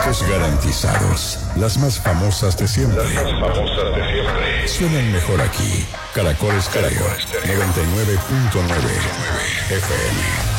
éxitos garantizados. Las más famosas de siempre. Suenan mejor aquí. Caracol Estéreo 99.9 FM.